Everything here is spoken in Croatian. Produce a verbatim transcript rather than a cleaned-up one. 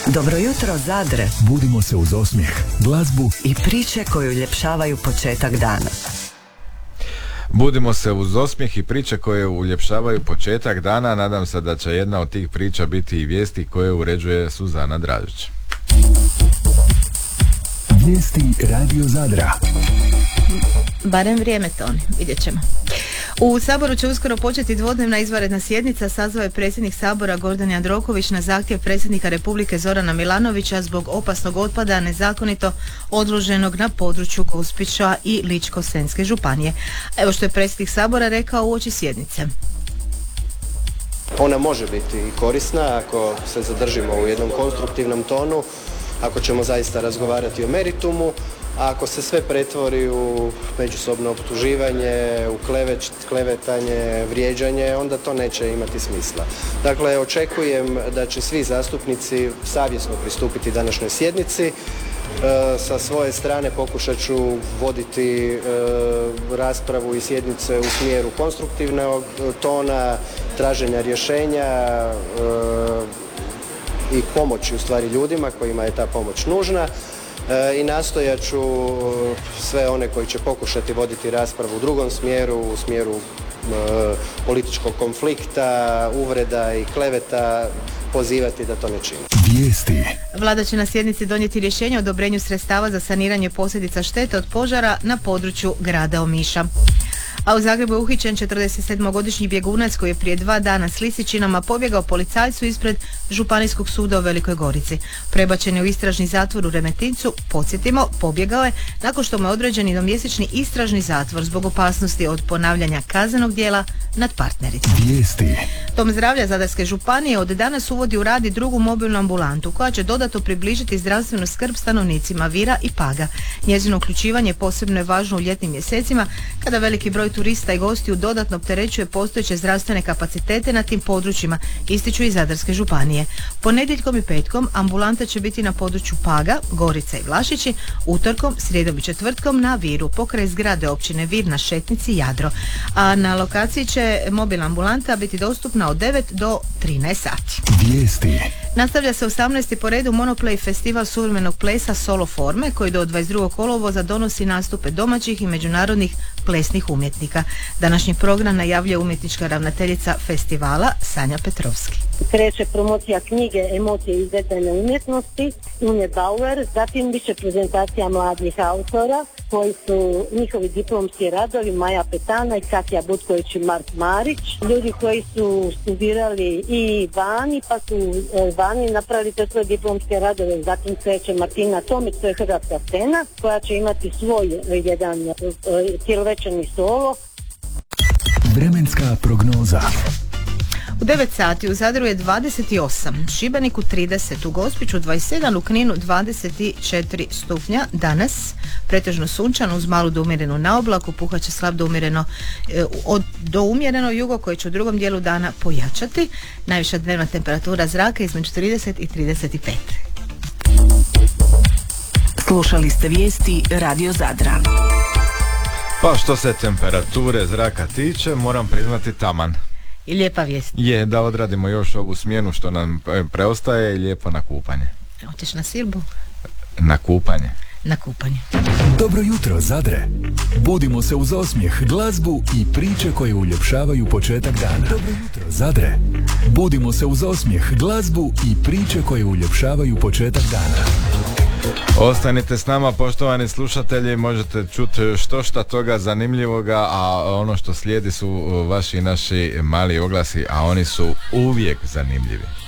Dobro jutro, Zadre. Budimo se uz osmijeh, glazbu i priče koje uljepšavaju početak dana. Budimo se uz osmijeh i priče koje uljepšavaju početak dana. Nadam se da će jedna od tih priča biti i vijesti koje uređuje Suzana Dražić. Vijesti Radio Zadra. Barem vrijeme, Toni, vidjet ćemo. U Saboru će uskoro početi dvodnevna izvanredna sjednica, sazvao je predsjednik Sabora Gordan Jandroković na zahtjev predsjednika Republike Zorana Milanovića zbog opasnog otpada nezakonito odloženog na području Gospića i Ličko-senjske županije. Evo što je predsjednik Sabora rekao uoči sjednice. Ona može biti korisna ako se zadržimo u jednom konstruktivnom tonu, ako ćemo zaista razgovarati o meritumu, a ako se sve pretvori u međusobno optuživanje, u kleveć, klevetanje, vrijeđanje, onda to neće imati smisla. Dakle, očekujem da će svi zastupnici savjesno pristupiti današnjoj sjednici. E, sa svoje strane pokušat ću voditi e, raspravu i sjednice u smjeru konstruktivnog tona, traženja rješenja e, i pomoći u stvari ljudima kojima je ta pomoć nužna. I nastojat ću sve one koji će pokušati voditi raspravu u drugom smjeru, u smjeru e, političkog konflikta, uvreda i kleveta, pozivati da to ne čini. Vijesti. Vlada će na sjednici donijeti rješenje o odobrenju sredstava za saniranje posljedica štete od požara na području grada Omiša. A u Zagrebu je uhićen četrdesetsedmogodišnji bjegunac koji je prije dva dana s lisičinama pobjegao policajcu ispred Županijskog suda u Velikoj Gorici. Prebačen je u istražni zatvor u Remetincu. Podsjetimo, pobjegao je nakon što mu je određen jednomjesečni istražni zatvor zbog opasnosti od ponavljanja kaznenog djela nad partnericom. Vijesti. Dom zdravlja Zadarske županije od danas uvodi u rad i drugu mobilnu ambulantu koja će dodatno približiti zdravstvenu skrb stanovnicima Vira i Paga. Njezino uključivanje posebno je važno u ljetnim mjesecima kada veliki broj turista i gostiju dodatno opterećuje postojeće zdravstvene kapacitete na tim područjima, ističu i Zadarske županije. Ponedjeljkom i petkom ambulanta će biti na području Paga, Gorica i Vlašići, utorkom, srijedom i četvrtkom na Viru, pokraj zgrade općine Vir na Šetnici Jadro. A na lokaciji će mobilna ambulanta biti dostupna od devet do trinaest sati. Vijesti. Nastavlja se osamnaesti po redu Monoplay festival suvremenog plesa Solo forme koji do dvadeset drugog kolovoza donosi nastupe domaćih i međunarodnih plesnih umjetnika. Današnji program najavljuje umjetnička ravnateljica festivala Sanja Petrovski. Kreće promocija knjige Emocije iz detaljne umjetnosti Unje Bauer, zatim biće prezentacija mladih autora koji su njihovi diplomski radovi Maja Petana i Katja Butković i Mark Marić, ljudi koji su studirali i vani pa su e, vani napravili te svoje diplomske radove. Zatim kreće Martina Tomić, to je hrvatska scena koja će imati svoj jedan e, cijelovečerni solo. Vremenska prognoza. U devet sati u Zadru je dvadeset osam, Šibeniku trideset, u Gospiću dvadeset sedam, u Kninu dvadeset četiri stupnja. Danas pretežno sunčano uz malu do umjerenu na oblaku, puhaće slab do umjereno, od, do umjereno jugo koje će u drugom dijelu dana pojačati. Najviša dnevna temperatura zraka između trideset i trideset pet. Slušali ste vijesti Radio Zadra. Pa što se temperature zraka tiče, moram priznati taman. I lijepa vijest. Je, da odradimo još ovu smjenu što nam preostaje i lijepo na kupanje. Hoćeš na Silbu? Na kupanje. Na kupanje. Dobro jutro, Zadre. Budimo se uz osmijeh, glazbu i priče koje uljepšavaju početak dana. Dobro jutro, Zadre. Budimo se uz osmijeh, glazbu i priče koje uljepšavaju početak dana. Ostanite s nama, poštovani slušatelji, možete čuti što šta toga zanimljivoga, a ono što slijedi su vaši i naši mali oglasi, a oni su uvijek zanimljivi.